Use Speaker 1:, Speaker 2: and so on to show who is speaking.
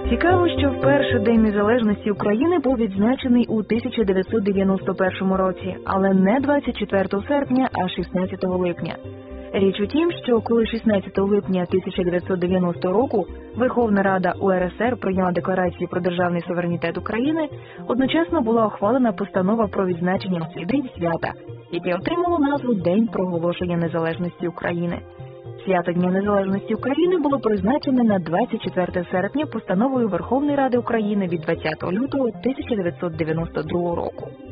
Speaker 1: Цікаво, що вперше День Незалежності України був відзначений у 1991 році, але не 24 серпня, а 16 липня. Річ у тім, що коли 16 липня 1990 року Верховна Рада УРСР прийняла Декларацію про державний суверенітет України, одночасно була ухвалена постанова про відзначення в цей день свята, яке отримало назву День проголошення незалежності України. Свято Дня Незалежності України було призначене на 24 серпня постановою Верховної Ради України від 20 лютого 1992 року.